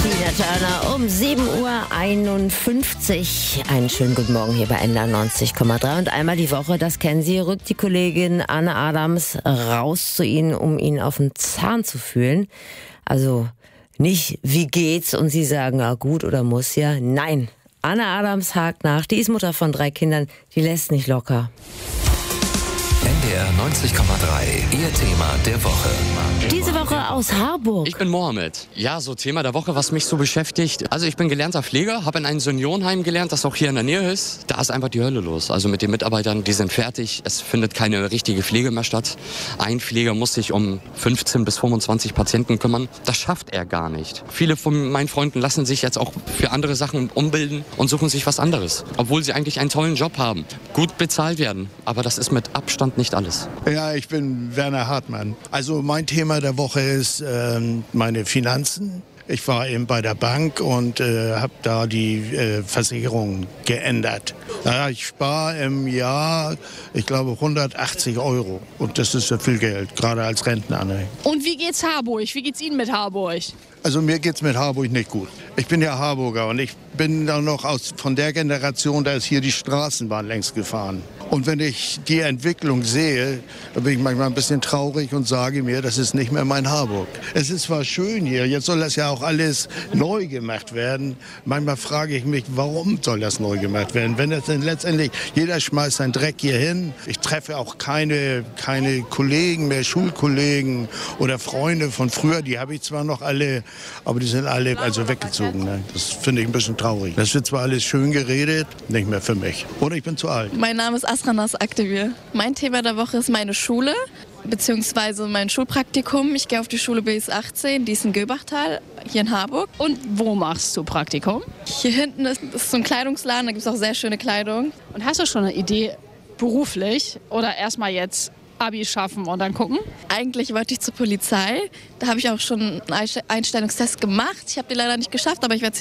Tina Turner um 7:51 Uhr. Einen schönen guten Morgen hier bei NDR 90,3. Und einmal die Woche, das kennen Sie, rückt die Kollegin Anne Adams raus zu Ihnen, um ihn auf den Zahn zu fühlen. Also nicht, wie geht's? Und Sie sagen, ja gut oder muss ja. Nein, Anne Adams hakt nach. Die ist Mutter von 3 Kindern. Die lässt nicht locker. NDR 90,3, Ihr Thema der Woche. Diese Woche aus Harburg. Ich bin Mohammed. Ja, so Thema der Woche, was mich so beschäftigt. Also ich bin gelernter Pfleger, habe in einem Seniorenheim gelernt, das auch hier in der Nähe ist. Da ist einfach die Hölle los. Also mit den Mitarbeitern, die sind fertig. Es findet keine richtige Pflege mehr statt. Ein Pfleger muss sich um 15 bis 25 Patienten kümmern. Das schafft er gar nicht. Viele von meinen Freunden lassen sich jetzt auch für andere Sachen umbilden und suchen sich was anderes. Obwohl sie eigentlich einen tollen Job haben, gut bezahlt werden. Aber das ist mit Abstand nicht alles. Ja, ich bin Werner Hartmann. Also mein Thema der Woche ist meine Finanzen. Ich war eben bei der Bank und habe da die Versicherung geändert. Ja, ich spare im Jahr, ich glaube, 180 €. Und das ist ja viel Geld, gerade als Rentner. Ne? Und wie geht's Harburg? Wie geht's Ihnen mit Harburg? Also mir geht's mit Harburg nicht gut. Ich bin ja Harburger und ich bin da noch von der Generation, da ist hier die Straßenbahn längst gefahren. Und wenn ich die Entwicklung sehe, dann bin ich manchmal ein bisschen traurig und sage mir, das ist nicht mehr mein Harburg. Es ist zwar schön hier, jetzt soll das ja auch alles neu gemacht werden. Manchmal frage ich mich, warum soll das neu gemacht werden? Wenn das denn letztendlich, jeder schmeißt seinen Dreck hier hin. Ich treffe auch keine Kollegen mehr, Schulkollegen oder Freunde von früher, die habe ich zwar noch alle, aber die sind alle also weggezogen. Ne? Das finde ich ein bisschen traurig. Das wird zwar alles schön geredet, nicht mehr für mich. Oder ich bin zu alt. Mein Name ist Asranas Aktivir. Mein Thema der Woche ist meine Schule, beziehungsweise mein Schulpraktikum. Ich gehe auf die Schule BS 18, die ist in Göbachtal, hier in Harburg. Und wo machst du Praktikum? Hier hinten ist so ein Kleidungsladen, da gibt es auch sehr schöne Kleidung. Und hast du schon eine Idee beruflich oder erstmal jetzt Abi schaffen und dann gucken? Eigentlich wollte ich zur Polizei. Da habe ich auch schon einen Einstellungstest gemacht. Ich habe den leider nicht geschafft, aber ich werde